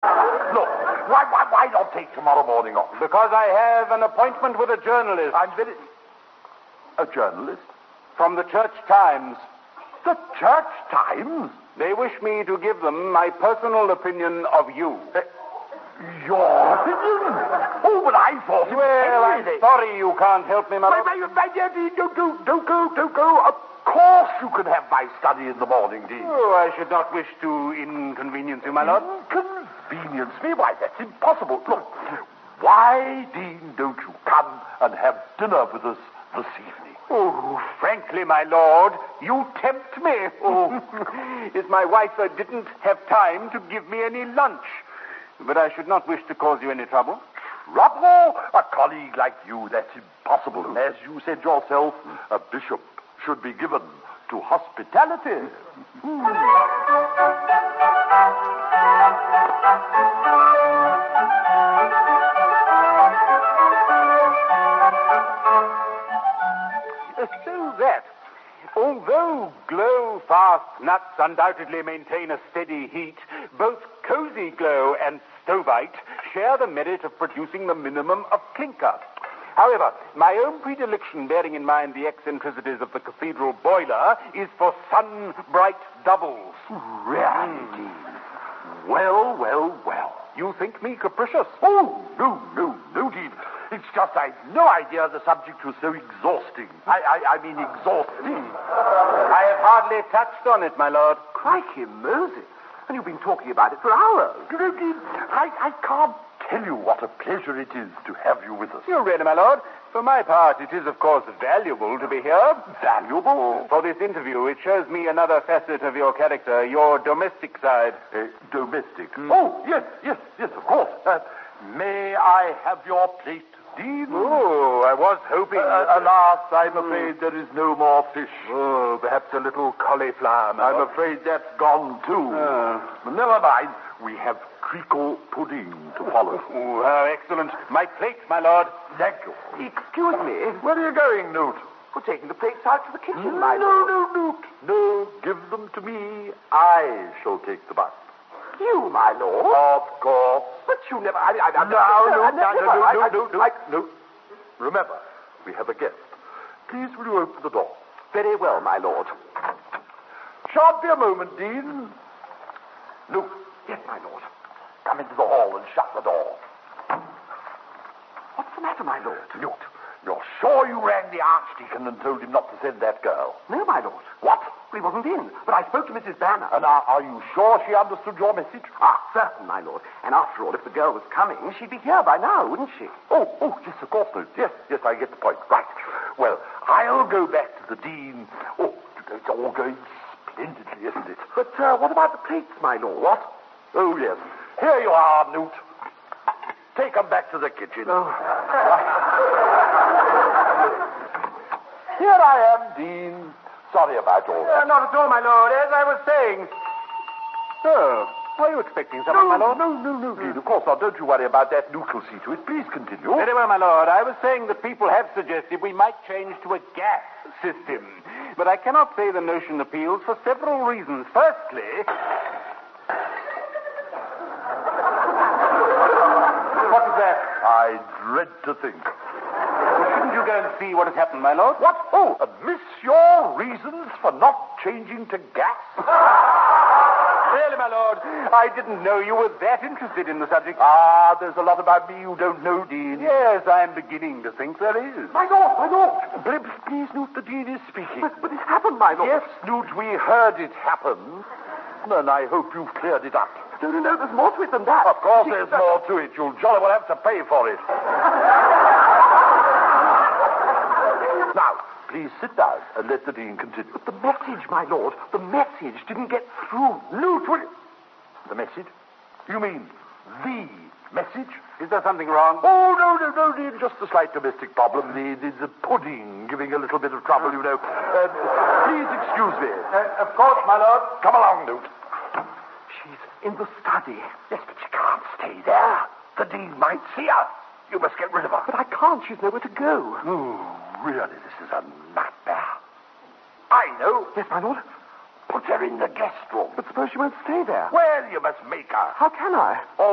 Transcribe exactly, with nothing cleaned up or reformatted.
Look, why, why, why not take tomorrow morning off? Because I have an appointment with a journalist. I'm very... A journalist? From the Church Times. The Church Times? They wish me to give them my personal opinion of you. Uh, your opinion? Oh, but I thought... Well, I'm they... sorry you can't help me, my My, my, my dear Dean, don't, don't, don't go, don't go. Of course you can have my study in the morning, Dean. Oh, I should not wish to inconvenience you, my lord. Inconvenience me? Why, that's impossible. Look, why, Dean, don't you come and have dinner with us this evening? Oh, frankly, my lord, you tempt me. Oh, if my wife uh, didn't have time to give me any lunch. But I should not wish to cause you any trouble. Trouble? A colleague like you, that's impossible. As you said yourself, a bishop should be given to hospitality. So that, although Glow Fast nuts undoubtedly maintain a steady heat, both Cozy Glow and Stovite share the merit of producing the minimum of clinker. However, my own predilection, bearing in mind the eccentricities of the cathedral boiler, is for sun-bright doubles. Reality. Mm. Well, well, well. You think me capricious? Oh, no, no, no, Dean. It's just I had no idea the subject was so exhausting. I, I, I mean exhausting. I have hardly touched on it, my lord. Crikey Moses. And you've been talking about it for hours. Dean, I, I can't tell you what a pleasure it is to have you with us. You really, my lord? For my part, it is, of course, valuable to be here. Valuable? For this interview, it shows me another facet of your character, your domestic side. Uh, domestic? Mm. Oh, yes, yes, yes, of course. Uh, may I have your plate, Dean? Oh, I was hoping... Uh, alas, I'm afraid mm. there is no more fish. Oh, perhaps a little cauliflower, my I'm lord. afraid that's gone, too. Uh. Never mind. We have treacle pudding to follow. Oh, how excellent. My plate, my lord. Thank you. Excuse me. Where are you going, Newt? We're taking the plates out to the kitchen, no, my no, lord. No, no, Newt. No, give them to me. I shall take the bus. You, my lord? Of course. But you never... I, I, I, no, I, no, no, never, no, I, no, I, no, no, I, no. Remember, we have a guest. Please, will you open the door? Very well, my lord. Shan't be a moment, Dean. Luke. Yes, my lord. Come into the hall and shut the door. What's the matter, my lord? Newt, you're sure you rang the Archdeacon and told him not to send that girl? No, my lord. What? He wasn't in, but I spoke to Missus Banner. And are, are you sure she understood your message? Ah, certain, my lord. And after all, if the girl was coming, she'd be here by now, wouldn't she? Oh, oh, yes, of course, Newt. Yes, yes, I get the point. Right. Well, I'll go back to the Dean. Oh, it's all going splendidly, isn't it? But uh, what about the plates, my lord? What? Oh, yes. Here you are, Newt. Take them back to the kitchen. Oh. Here I am, Dean. Sorry about all that. Uh, not at all, my lord. As I was saying... Oh, are you expecting someone, no, my lord? No, no, no, Dean. Of course not. Don't you worry about that. Newt will see to it. Please continue. Very well, my lord. I was saying that people have suggested we might change to a gas system. But I cannot say the notion appeals for several reasons. Firstly... What is that? I dread to think. Well, shouldn't you go and see what has happened, my lord? What? Oh, uh, miss your reasons for not changing to gas? Really, my lord, I didn't know you were that interested in the subject. Ah, there's a lot about me you don't know, Dean. Yes, I'm beginning to think there is. My lord, my lord. Please, please, Newt, the Dean is speaking. But, but it happened, my lord. Yes, Newt, we heard it happen. And I hope you've cleared it up. No, no, no, there's more to it than that. Of course there's more to it. You'll jolly well have to pay for it. Now, please sit down and let the Dean continue. But the message, my lord, the message didn't get through. Newt, will you... The message? You mean the message? Is there something wrong? Oh, no, no, no, Dean. Just a slight domestic problem. The, the, the pudding giving a little bit of trouble, you know. Uh, please excuse me. Uh, of course, my lord. Come along, Newt. She's in the study. Yes, but she can't stay there. The Dean might see her. You must get rid of her. But I can't. She's nowhere to go. Oh, really, this is a nightmare. I know. Yes, my lord. Put her in the guest room. But suppose she won't stay there. Well, you must make her. How can I? Oh,